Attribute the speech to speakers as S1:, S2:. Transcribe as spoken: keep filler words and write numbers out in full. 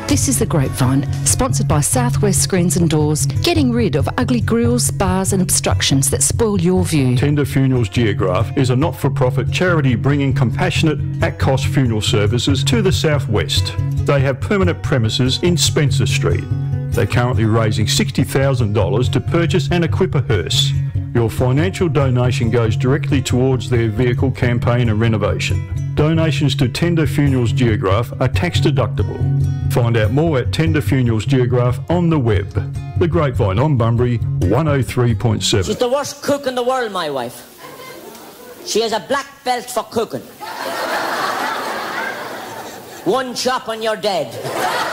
S1: This is The Grapevine, sponsored by Southwest Screens and Doors, getting rid of ugly grills, bars and obstructions that spoil your view.
S2: Tender Funerals Geograph is a not-for-profit charity bringing compassionate, at-cost funeral services to the southwest. They have permanent premises in Spencer Street. They're currently raising sixty thousand dollars to purchase and equip a hearse. Your financial donation goes directly towards their vehicle campaign and renovation. Donations to Tender Funerals Geograph are tax deductible. Find out more at Tender Funerals Geograph on the web. The Grapevine on Bunbury, one oh three point seven.
S3: She's the worst cook in the world, my wife. She has a black belt for cooking. One chop and you're dead.